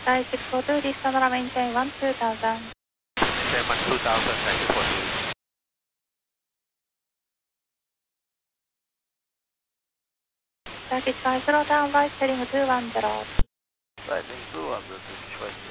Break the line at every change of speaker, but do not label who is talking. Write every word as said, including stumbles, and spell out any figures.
Sky six four two, this camera maintain one two thousand.
Maintain one two thousand, Sky six four two.
Turkish Sky zero down right, heading two one zero.
Rising two one zero, Turkish West.